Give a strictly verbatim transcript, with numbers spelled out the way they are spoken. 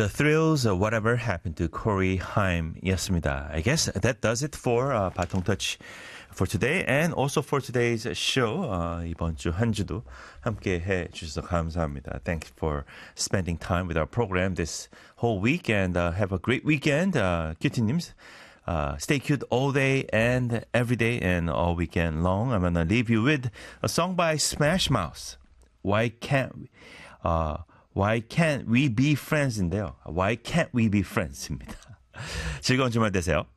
The Thrills, uh, Whatever Happened to Corey Haim이었습니다. I guess that does it for uh, 바통 터치 for today and also for today's show. Uh, 이번 주 한 주도 함께 해주셔서 감사합니다. Thanks for spending time with our program this whole week and uh, have a great weekend. Uh, 큐티님스, uh, stay cute all day and every day and all weekend long. I'm gonna leave you with a song by Smash Mouth. Why can't we? Uh, Why can't we be friends인데요. Why can't we be friends입니다. 즐거운 주말 되세요.